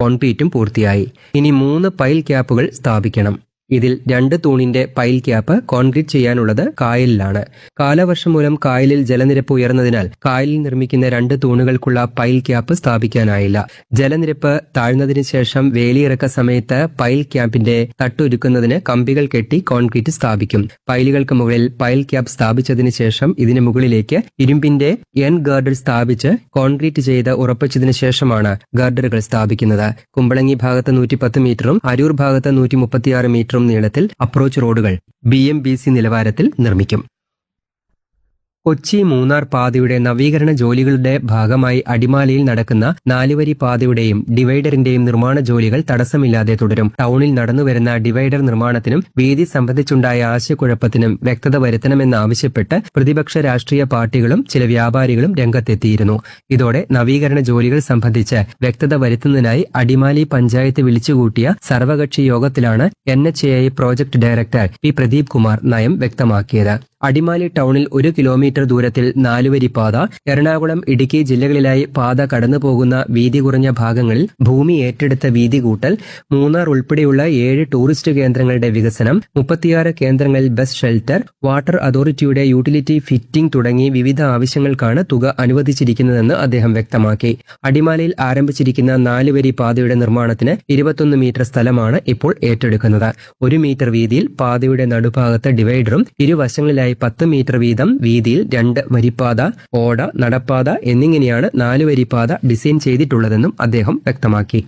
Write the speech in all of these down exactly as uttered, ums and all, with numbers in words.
കോൺക്രീറ്റും പൂർത്തിയായി. ഇനി മൂന്ന് പൈൽ ക്യാപ്പുകൾ സ്ഥാപിക്കണം. ഇതിൽ രണ്ട് തൂണിന്റെ പൈൽ ക്യാപ്പ് കോൺക്രീറ്റ് ചെയ്യാനുള്ളത് കായലിലാണ്. കാലവർഷം മൂലം കായലിൽ ജലനിരപ്പ് ഉയർന്നതിനാൽ കായലിൽ നിർമ്മിക്കുന്ന രണ്ട് തൂണുകൾക്കുള്ള പൈൽ ക്യാപ്പ് സ്ഥാപിക്കാനായില്ല. ജലനിരപ്പ് താഴ്ന്നതിന് ശേഷം വേലിയിറക്ക സമയത്ത് പൈൽ ക്യാപ്പിന്റെ തട്ടൊരുക്കുന്നതിന് കമ്പികൾ കെട്ടി കോൺക്രീറ്റ് സ്ഥാപിക്കും. പൈലുകൾക്ക് മുകളിൽ പൈൽ ക്യാപ്പ് സ്ഥാപിച്ചതിന് ശേഷം ഇതിന് മുകളിലേക്ക് ഇരുമ്പിന്റെ എൻ ഗാർഡർ സ്ഥാപിച്ച് കോൺക്രീറ്റ് ചെയ്ത് ഉറപ്പിച്ചതിന് ശേഷമാണ് ഗാർഡറുകൾ സ്ഥാപിക്കുന്നത്. കുമ്പളങ്ങി ഭാഗത്ത് നൂറ്റി പത്ത് മീറ്ററും അരൂർ ഭാഗത്ത് നൂറ്റി മുപ്പത്തിയാറ് മീറ്ററും നീളത്തിൽ അപ്രോച്ച് റോഡുകൾ ബി എം ബി സി നിലവാരത്തിൽ നിർമ്മിക്കും. കൊച്ചി മൂന്നാർ പാതയുടെ നവീകരണ ജോലികളുടെ ഭാഗമായി അടിമാലിയിൽ നടക്കുന്ന നാലുവരി പാതയുടെയും ഡിവൈഡറിന്റെയും നിർമ്മാണ ജോലികൾ തടസ്സമില്ലാതെ തുടരും. ടൗണിൽ നടന്നുവരുന്ന ഡിവൈഡർ നിർമ്മാണത്തിനും വീതി സംബന്ധിച്ചുണ്ടായ ആശയക്കുഴപ്പത്തിനും വ്യക്തത വരുത്തണമെന്നാവശ്യപ്പെട്ട് പ്രതിപക്ഷ രാഷ്ട്രീയ പാർട്ടികളും ചില വ്യാപാരികളും രംഗത്തെത്തിയിരുന്നു. ഇതോടെ നവീകരണ ജോലികൾ സംബന്ധിച്ച് വ്യക്തത വരുത്തുന്നതിനായി അടിമാലി പഞ്ചായത്ത് വിളിച്ചുകൂട്ടിയ സർവകക്ഷി യോഗത്തിലാണ് N H A I project director P Pradeep Kumar നയം വ്യക്തമാക്കിയത്. അടിമാലി ടൗണിൽ ഒരു കിലോമീറ്റർ ദൂരത്തിൽ നാലുവരി പാത, എറണാകുളം ഇടുക്കി ജില്ലകളിലായി പാത കടന്നുപോകുന്ന വീതി കുറഞ്ഞ ഭാഗങ്ങളിൽ ഭൂമി ഏറ്റെടുത്ത വീതി കൂട്ടൽ, മൂന്നാർ ഉൾപ്പെടെയുള്ള ഏഴ് ടൂറിസ്റ്റ് കേന്ദ്രങ്ങളുടെ വികസനം, മുപ്പത്തിയാറ് കേന്ദ്രങ്ങളിൽ ബസ് ഷെൽട്ടർ, വാട്ടർ അതോറിറ്റിയുടെ യൂട്ടിലിറ്റി ഫിറ്റിംഗ് തുടങ്ങി വിവിധ ആവശ്യങ്ങൾക്കാണ് തുക അനുവദിച്ചിരിക്കുന്നതെന്ന് അദ്ദേഹം വ്യക്തമാക്കി. അടിമാലിയിൽ ആരംഭിച്ചിരിക്കുന്ന നാലുവരി പാതയുടെ നിർമ്മാണത്തിന് ഇരുപത്തൊന്ന് മീറ്റർ സ്ഥലമാണ് ഇപ്പോൾ ഏറ്റെടുക്കുന്നത്. ഒരു മീറ്റർ വീതിയിൽ പാതയുടെ നടുഭാഗത്ത് ഡിവൈഡറും ഇരുവശങ്ങളിലായി പത്ത് മീറ്റർ വീതം വീതിയിൽ രണ്ട് വരിപ്പാത, ഓട, നടപ്പാത എന്നിങ്ങനെയാണ് നാല് വരിപ്പാത ഡിസൈൻ ചെയ്തിട്ടുള്ളതെന്നും അദ്ദേഹം വ്യക്തമാക്കി.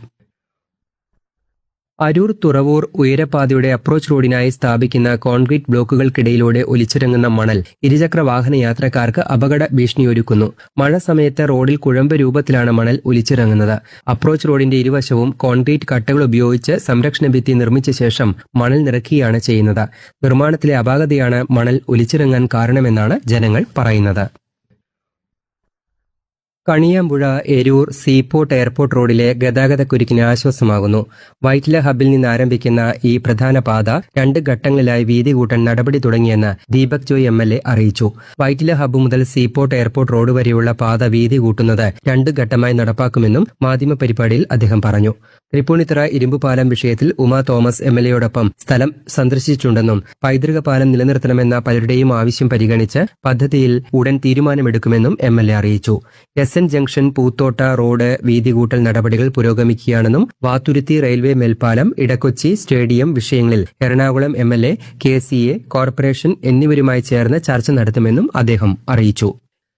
അരൂർ തുറവൂർ ഉയരപ്പാതയുടെ അപ്രോച്ച് റോഡിനായി സ്ഥാപിക്കുന്ന കോൺക്രീറ്റ് ബ്ലോക്കുകൾക്കിടയിലൂടെ ഒലിച്ചിറങ്ങുന്ന മണൽ ഇരുചക്ര വാഹന യാത്രക്കാർക്ക് അപകട ഭീഷണിയൊരുക്കുന്നു. മഴ സമയത്ത് റോഡിൽ കുഴമ്പ് രൂപത്തിലാണ് മണൽ ഒലിച്ചിറങ്ങുന്നത്. അപ്രോച്ച് റോഡിന്റെ ഇരുവശവും കോൺക്രീറ്റ് കട്ടകൾ ഉപയോഗിച്ച് സംരക്ഷണ ഭിത്തി നിർമ്മിച്ച ശേഷം മണൽ നിറയ്ക്കുകയാണ് ചെയ്യുന്നത്. നിർമ്മാണത്തിലെ അപാകതയാണ് മണൽ ഒലിച്ചിറങ്ങാൻ കാരണമെന്നാണ് ജനങ്ങൾ പറയുന്നത്. കണിയാമ്പുഴ എരൂർ സീപോർട്ട് എയർപോർട്ട് റോഡിലെ ഗതാഗതക്കുരുക്കിന് ആശ്വാസമാകുന്നു. വൈറ്റില ഹബിൽ നിന്ന് ആരംഭിക്കുന്ന ഈ പ്രധാന പാത രണ്ട് ഘട്ടങ്ങളിലായി വീതി കൂട്ടാൻ നടപടി തുടങ്ങിയെന്ന് Deepak Joy M L A അറിയിച്ചു. വൈറ്റില ഹബ് മുതൽ സീപോർട്ട് എയർപോർട്ട് റോഡ് വരെയുള്ള പാത വീതി കൂട്ടുന്നത് രണ്ട് ഘട്ടമായി നടപ്പാക്കുമെന്നും മാധ്യമപരിപാടിയിൽ അദ്ദേഹം പറഞ്ഞു. തൃപ്പൂണിത്തുറ ഇരുമ്പുപാലം വിഷയത്തിൽ ഉമ തോമസ് എം എൽ എയോടൊപ്പം സ്ഥലം സന്ദർശിച്ചിട്ടുണ്ടെന്നും പൈതൃക പാലം നിലനിർത്തണമെന്ന പലരുടെയും ആവശ്യം പരിഗണിച്ച് പദ്ധതിയിൽ ഉടൻ തീരുമാനമെടുക്കുമെന്നും എം എൽ എ അറിയിച്ചു. S N junction Poothotta road വീതി കൂട്ടൽ നടപടികൾ പുരോഗമിക്കുകയാണെന്നും വാത്തുരുത്തി റെയിൽവേ മേൽപ്പാലം, ഇടക്കൊച്ചി സ്റ്റേഡിയം വിഷയങ്ങളിൽ Ernakulam M L A, K C A, corporation എന്നിവരുമായി ചേർന്ന് ചർച്ച നടത്തുമെന്നും അദ്ദേഹം അറിയിച്ചു.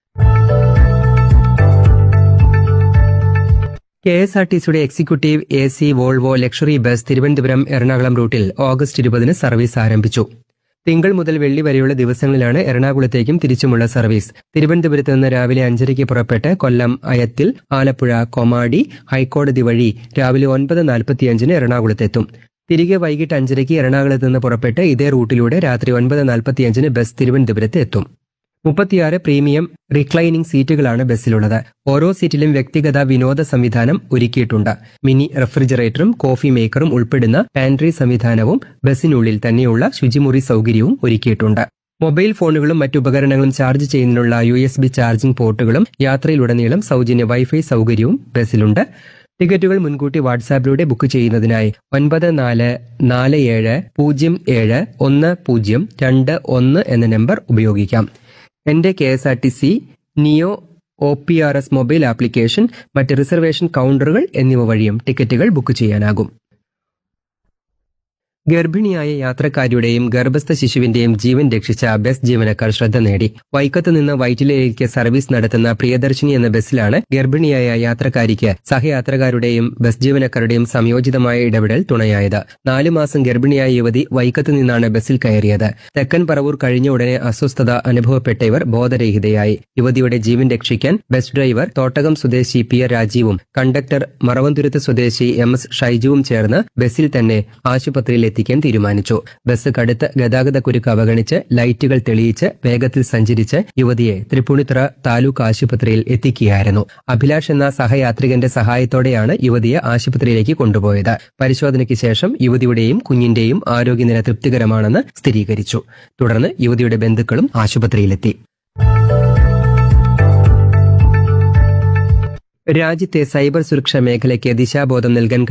കെ എസ് ആർ ടി സിയുടെ executive A C Volvo luxury bus Thiruvananthapuram Ernakulam റൂട്ടിൽ ഓഗസ്റ്റ് ഇരുപതിന് സർവീസ് ആരംഭിച്ചു. തിങ്കൾ മുതൽ വെള്ളി വരെയുള്ള ദിവസങ്ങളിലാണ് എറണാകുളത്തേക്കും തിരിച്ചുമുള്ള സർവീസ്. തിരുവനന്തപുരത്ത് നിന്ന് രാവിലെ അഞ്ചരയ്ക്ക് പുറപ്പെട്ട് കൊല്ലം അയത്തിൽ, ആലപ്പുഴ, കൊമാടി, ഹൈക്കോടതി വഴി രാവിലെ ഒൻപത് നാൽപ്പത്തിയഞ്ചിന് എറണാകുളത്തെത്തും. തിരികെ വൈകിട്ട് അഞ്ചരയ്ക്ക് എറണാകുളത്ത് നിന്ന് പുറപ്പെട്ട് ഇതേ റൂട്ടിലൂടെ രാത്രി ഒൻപത് നാൽപ്പത്തിയഞ്ചിന് ബസ് തിരുവനന്തപുരത്ത് എത്തും. മുപ്പത്തിയാറ് പ്രീമിയം റിക്ലൈനിംഗ് സീറ്റുകളാണ് ബസ്സിലുള്ളത്. ഓരോ സീറ്റിലും വ്യക്തിഗത വിനോദ സംവിധാനം ഒരുക്കിയിട്ടുണ്ട്. മിനി റെഫ്രിജറേറ്ററും കോഫി മേക്കറും ഉൾപ്പെടുന്ന പാൻട്രി സംവിധാനവും ബസ്സിനുള്ളിൽ തന്നെയുള്ള ശുചിമുറി സൗകര്യവും ഒരുക്കിയിട്ടുണ്ട്. മൊബൈൽ ഫോണുകളും മറ്റുപകരണങ്ങളും ചാർജ് ചെയ്യുന്നതിനുള്ള യു എസ് ബി ചാർജിംഗ് പോർട്ടുകളും യാത്രയിലുടനീളം സൗജന്യ വൈഫൈ സൗകര്യവും ബസ്സിലുണ്ട്. ടിക്കറ്റുകൾ മുൻകൂട്ടി വാട്സാപ്പിലൂടെ ബുക്ക് ചെയ്യുന്നതിനായി ഒൻപത് നാല് നാല് ഏഴ് പൂജ്യം ഏഴ് ഒന്ന് പൂജ്യം രണ്ട് ഒന്ന് എന്ന നമ്പർ ഉപയോഗിക്കാം. എന്റെ K S R T C നിയോ O P R S mobile application, മറ്റ് റിസർവേഷൻ കൗണ്ടറുകൾ എന്നിവ വഴിയും ടിക്കറ്റുകൾ ബുക്ക് ചെയ്യാനാകും. ഗർഭിണിയായ യാത്രക്കാരിയുടെയും ഗർഭസ്ഥ ശിശുവിന്റെയും ജീവൻ രക്ഷിച്ച ബസ് ജീവനക്കാർ ശ്രദ്ധ നേടി. വൈക്കത്ത് നിന്ന് വൈറ്റിലയിലേക്ക് സർവീസ് നടത്തുന്ന പ്രിയദർശിനി എന്ന ബസ്സിലാണ് ഗർഭിണിയായ യാത്രക്കാരിക്ക് സഹയാത്രക്കാരുടെയും ബസ് ജീവനക്കാരുടെയും സംയോജിതമായ ഇടപെടൽ തുണയായത്. നാലു മാസം ഗർഭിണിയായ യുവതി വൈക്കത്ത് നിന്നാണ് ബസ്സിൽ കയറിയത്. തെക്കൻ പറവൂർ കഴിഞ്ഞ ഉടനെ അസ്വസ്ഥത അനുഭവപ്പെട്ട ഇവർ ബോധരഹിതയായി. യുവതിയുടെ ജീവൻ രക്ഷിക്കാൻ ബസ് ഡ്രൈവർ തോട്ടകം സ്വദേശി പി ആർ രാജീവും കണ്ടക്ടർ മറവന്തുരുത്ത് സ്വദേശി എം എസ് ഷൈജുവും ചേർന്ന് ബസ്സിൽ തന്നെ ആശുപത്രിയിൽ എത്തിക്കാൻ തീരുമാനിച്ചു. ബസ് കടുത്ത ഗതാഗതക്കുരുക്ക് അവഗണിച്ച് ലൈറ്റുകൾ തെളിയിച്ച് വേഗത്തിൽ സഞ്ചരിച്ച് യുവതിയെ തൃപ്പൂണിത്തുറ താലൂക്ക് ആശുപത്രിയിൽ എത്തിക്കുകയായിരുന്നു. അഭിലാഷ് എന്ന സഹയാത്രികന്റെ സഹായത്തോടെയാണ് യുവതിയെ ആശുപത്രിയിലേക്ക് കൊണ്ടുപോയത്. പരിശോധനയ്ക്ക് ശേഷം യുവതിയുടെയും കുഞ്ഞിന്റെയും ആരോഗ്യനില തൃപ്തികരമാണെന്ന് സ്ഥിരീകരിച്ചു. തുടർന്ന് യുവതിയുടെ ബന്ധുക്കളും ആശുപത്രിയിലെത്തി. രാജ്യത്തെ സൈബർ സുരക്ഷാ മേഖലയ്ക്ക് ദിശാബോധം നൽകാൻ